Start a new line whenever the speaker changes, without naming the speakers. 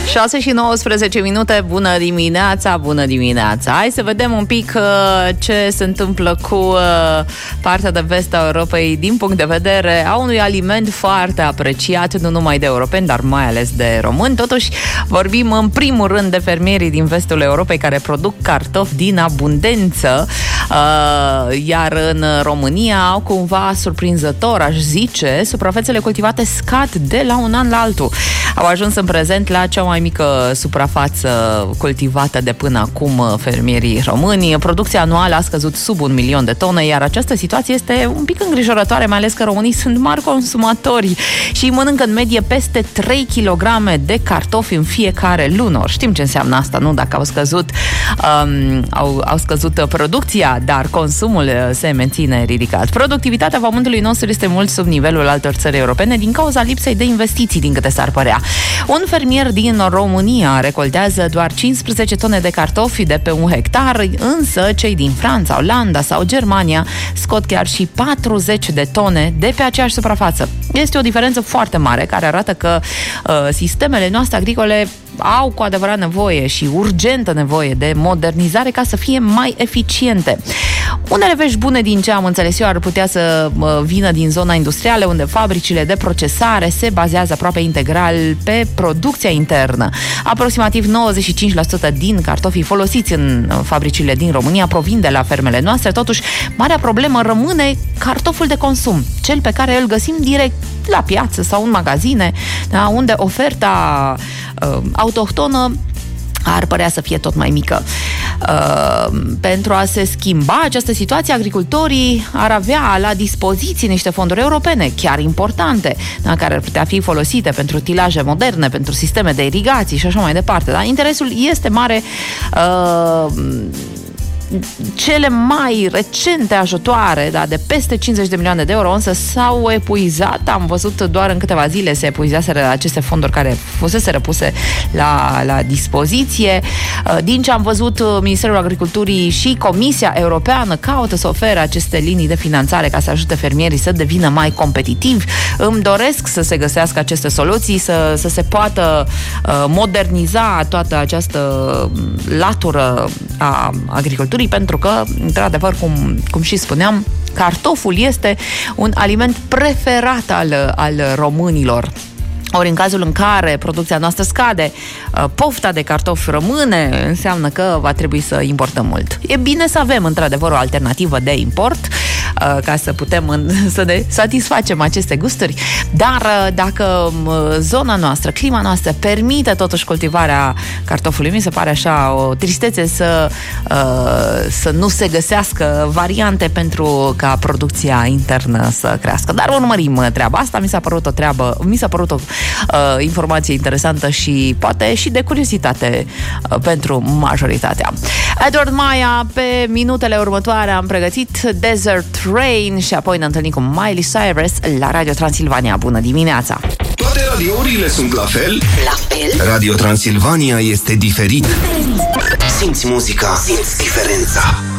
6:19, bună dimineața, bună dimineața. Hai să vedem un pic ce se întâmplă cu partea de vest a Europei din punct de vedere a unui aliment foarte apreciat, nu numai de europeni, dar mai ales de români. Totuși, vorbim în primul rând de fermierii din vestul Europei care produc cartofi din abundență, iar în România au cumva surprinzător, aș zice, suprafețele cultivate scad de la un an la altul. Au ajuns în prezent la cea mai mică suprafață cultivată de până acum fermierii români. Producția anuală a scăzut sub 1 milion de tone, iar această situație este un pic îngrijorătoare, mai ales că românii sunt mari consumatori și mănâncă în medie peste 3 kg de cartofi în fiecare lună. Știm ce înseamnă asta, nu? Dacă au scăzut producția, dar consumul se menține ridicat. Productivitatea pământului nostru este mult sub nivelul altor țări europene din cauza lipsei de investiții, din câte s-ar părea. Un fermier din România recoltează doar 15 tone de cartofi de pe un hectar, însă cei din Franța, Olanda sau Germania scot chiar și 40 de tone de pe aceeași suprafață. Este o diferență foarte mare care arată că sistemele noastre agricole au cu adevărat nevoie și urgentă nevoie de modernizare ca să fie mai eficiente. Unele vești bune, din ce am înțeles eu, ar putea să vină din zona industrială, unde fabricile de procesare se bazează aproape integral pe producția internă. Aproximativ 95% din cartofii folosiți în fabricile din România provin de la fermele noastre. Totuși, marea problemă rămâne cartoful de consum, cel pe care îl găsim direct la piață sau în magazine, da, unde oferta autohtonă ar părea să fie tot mai mică. Pentru a se schimba această situație, agricultorii ar avea la dispoziție niște fonduri europene, chiar importante, da, care ar putea fi folosite pentru utilaje moderne, pentru sisteme de irigații și așa mai departe. Da? Interesul este mare. Cele mai recente ajutoare, da, de peste 50 de milioane de euro, însă s-au epuizat. Am văzut doar în câteva zile se epuizaseră aceste fonduri care fusese repuse la dispoziție. Din ce am văzut, Ministerul Agriculturii și Comisia Europeană caută să ofere aceste linii de finanțare ca să ajute fermierii să devină mai competitivi. Îmi doresc să se găsească aceste soluții, să se poată moderniza toată această latură a agriculturii, pentru că, într-adevăr, cum și spuneam, cartoful este un aliment preferat al românilor. Ori în cazul în care producția noastră scade, pofta de cartofi rămâne, înseamnă că va trebui să importăm mult. E bine să avem, într-adevăr, o alternativă de import ca să putem să ne satisfacem aceste gusturi, dar dacă zona noastră, clima noastră permite totuși cultivarea cartofului, mi se pare așa o tristețe să nu se găsească variante pentru ca producția internă să crească. Dar urmărim treaba asta, mi s-a părut o informație interesantă și poate și de curiozitate pentru majoritatea. Edward Maia, pe minutele următoare am pregătit Desert Rain și apoi ne întâlnim cu Miley Cyrus la Radio Transilvania. Bună dimineața!
Toate radiourile sunt la fel? La fel? Radio Transilvania este diferit. Simți muzica, simți diferența.